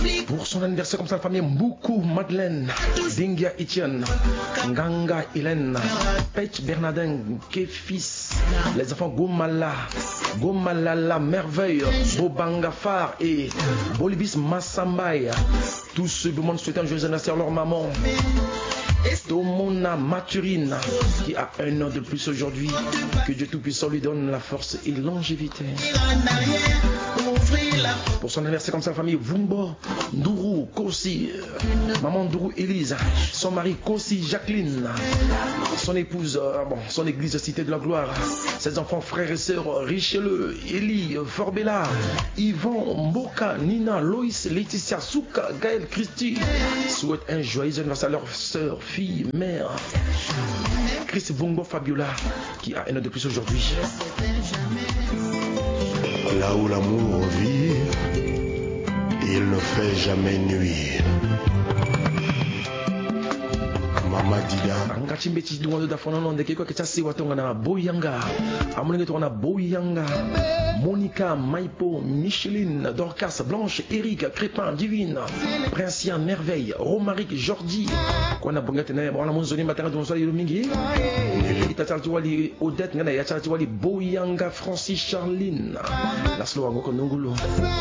Pour son anniversaire comme ça, la famille Mboukou Madeleine, Dingia Etienne, Nganga Hélène, Pech Bernardin, Kéfis, les enfants Gomala, Gomalala Merveille, Bobanga Far et Bolibis Massambay. Tous ceux du monde souhaitant un joyeux anniversaire à leur maman. Tomona Maturine, qui a un an de plus aujourd'hui. Que Dieu Tout-Puissant lui donne la force et longévité. Pour son anniversaire comme ça, la famille Vumbo, Ndourou, Kossi, maman Ndourou Élise, son mari Kossi Jacqueline, son épouse, son église Cité de la Gloire, ses enfants, frères et sœurs Richelieu, Élie, Forbella, Yvon, Mboka, Nina, Loïs, Laetitia, Souka, Gaël, Christy, souhaitent un joyeux anniversaire à leur sœur, fille, mère, Chris Vongo Fabiola, qui a un an de plus aujourd'hui. Là où l'amour vit, il ne fait jamais nuire. Mama Dida. Angati mbeti duwando da fonano ndeke kwa kitasi watonga na Boyanga. Amonenge to na Boyanga. Monica, Maipo, Micheline, Dorcas, Blanche, Eric, Crépin, Divine, Princien, Merveille, Romaric, Jordi. Kwa na bongate na bona monzoni matanga de monzoli lumingi. Itatati wali Odette ngana yatati wali Boyanga, Francis, Charline. Laslo wango konungulo.